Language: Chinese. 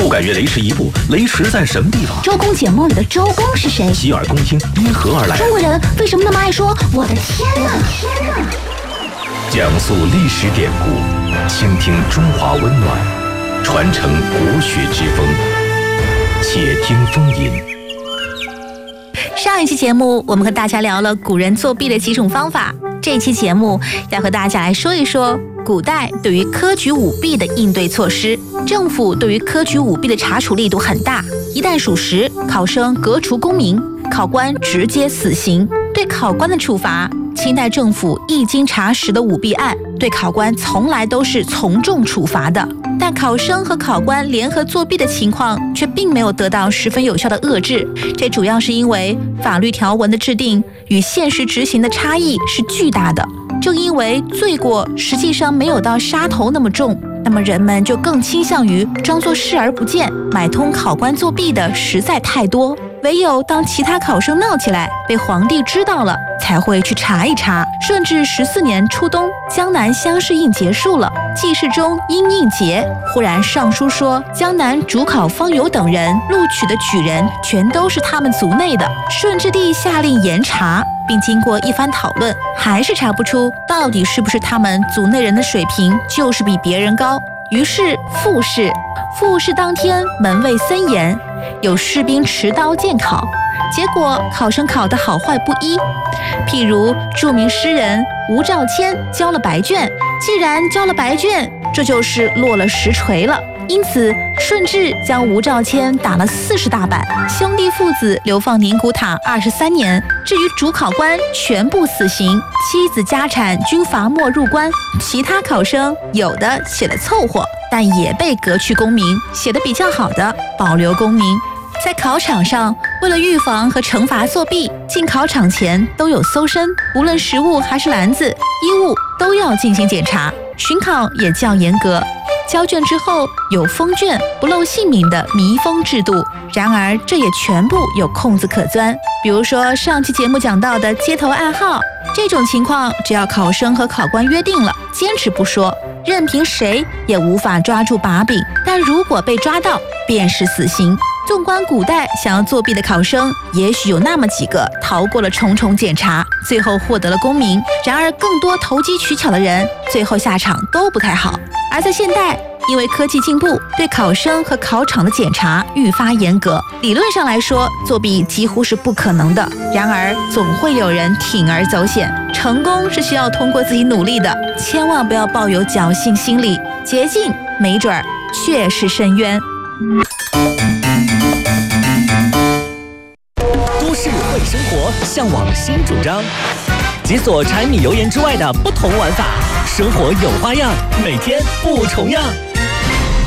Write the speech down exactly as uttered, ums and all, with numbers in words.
不敢越雷池一步，雷池在什么地方？ 周公解梦里的周公是谁？ 洗耳恭听，因何而来？ 中国人为什么那么爱说我的天哪？ 讲述历史典故，倾听中华温暖，传承国学之风。且听风吟。 上一期节目，我们和大家聊了古人作弊的几种方法。这期节目要和大家来说一说古代对于科举舞弊的应对措施。政府对于科举舞弊的查处力度很大，一旦属实，考生革除功名，考官直接死刑。对考官的处罚，清代政府一经查实的舞弊案，对考官从来都是从重处罚的。但考生和考官联合作弊的情况却并没有得到十分有效的遏制，这主要是因为法律条文的制定与现实执行的差异是巨大的。正因为罪过实际上没有到杀头那么重，那么人们就更倾向于装作视而不见，买通考官作弊的实在太多。唯有当其他考生闹起来，被皇帝知道了，才会去查一查。顺治十四年初冬，江南乡试印结束了，记事中因应节，忽然上书说江南主考方友等人录取的举人全都是他们族内的。顺治帝下令严查，并经过一番讨论，还是查不出到底是不是他们族内人的水平就是比别人高。于是复试，复试当天门卫森严，有士兵持刀监考，结果考生考得好坏不一。譬如著名诗人吴兆谦交了白卷，既然交了白卷，这就是落了实锤了。因此顺治将吴兆谦打了四十大板，兄弟父子流放宁古塔二十三年。至于主考官全部死刑，妻子家产均罚没入关。其他考生有的写得凑合，但也被革去功名，写得比较好的保留功名。在考场上，为了预防和惩罚作弊，进考场前都有搜身，无论食物还是篮子、衣物都要进行检查。巡考也较严格，交卷之后有封卷不露姓名的密封制度。然而这也全部有空子可钻，比如说上期节目讲到的街头暗号，这种情况只要考生和考官约定了，坚持不说，任凭谁也无法抓住把柄，但如果被抓到，便是死刑。纵观古代想要作弊的考生，也许有那么几个逃过了重重检查，最后获得了功名。然而更多投机取巧的人，最后下场都不太好。而在现代，因为科技进步，对考生和考场的检查愈发严格，理论上来说，作弊几乎是不可能的。然而总会有人铤而走险，成功是需要通过自己努力的，千万不要抱有侥幸心理，捷径没准儿却是深渊。 都市会生活，向往新主张，解锁柴米油盐之外的不同玩法，生活有花样，每天不重样。